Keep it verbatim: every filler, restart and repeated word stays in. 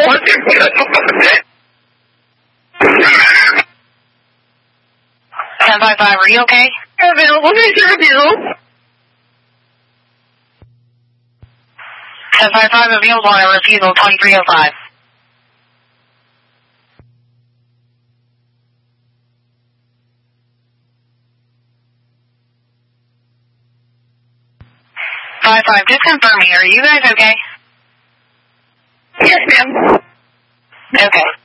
ten five five, are you okay? Available to interview. ten five five, available on a refusal twenty-three oh five. five five, just confirming, are you guys okay? Yes, ma'am. Okay.